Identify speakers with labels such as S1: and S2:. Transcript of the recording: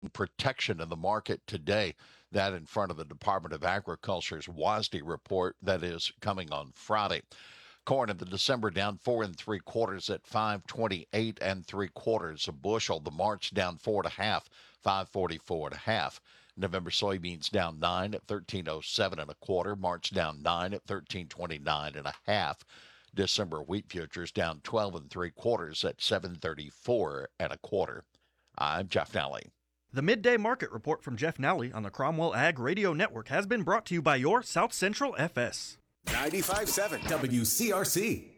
S1: protection in the market today. That in front of the Department of Agriculture's WASDE report that is coming on Friday. Corn in the December down 4 3/4 at 5.28 3/4 a bushel. The March down 4.5, 5.44 1/2. November soybeans down 9 at 13.07 1/4. March down 9 at 13.29 1/2. December wheat futures down 12 3/4 at 7.34 1/4. I'm Jeff Nally.
S2: The Midday Market Report from Jeff Nally on the Cromwell Ag Radio Network has been brought to you by your South Central FS.
S3: 95.7 WCRC.